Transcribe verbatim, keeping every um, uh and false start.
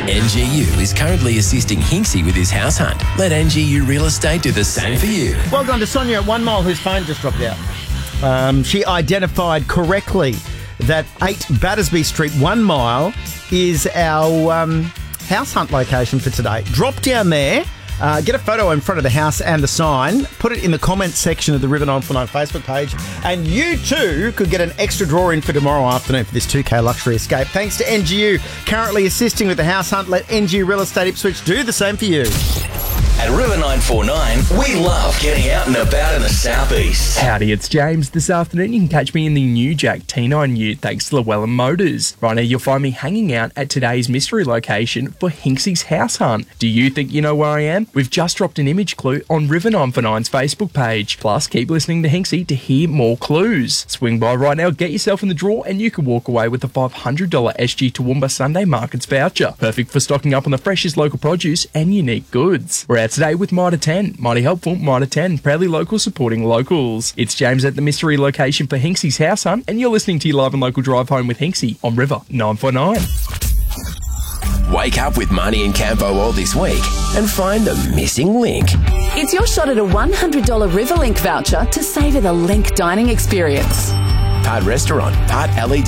N G U is currently assisting Hinksy with his house hunt. Let N G U Real Estate do the same for you. Well done to Sonia at One Mile, whose phone just dropped out. Um, she identified correctly that eight Battersby Street, One Mile, is our um, house hunt location for today. Drop down there. Uh, get a photo in front of the house and the sign, put it in the comments section of the River nine four nine Facebook page, and you too could get an extra draw in for tomorrow afternoon for this two K luxury escape. Thanks to N G U, currently assisting with the house hunt. Let N G U Real Estate Ipswich do the same for you. At River nine four nine, we love getting out and about in the southeast. Howdy, it's James. This afternoon you can catch me in the new Jack T nine Ute thanks to Llewellyn Motors. Right now you'll find me hanging out at today's mystery location for Hinksy's house hunt. Do you think you know where I am? We've just dropped an image clue on River nine four nine's Facebook page. Plus, keep listening to Hinksy to hear more clues. Swing by right now, get yourself in the draw, and you can walk away with a five hundred dollars S G Toowoomba Sunday Markets voucher. Perfect for stocking up on the freshest local produce and unique goods. We're out today with Mitre ten. Mighty helpful, Mitre ten. Proudly local, supporting locals. It's James at the mystery location for Hinksy's house hunt, and you're listening to your live and local drive home with Hinksy on River nine four nine. Wake up with Marnie and Campo all this week and find the missing link. It's your shot at a one hundred dollars Riverlink voucher to savour the Link dining experience. Part restaurant, part L E D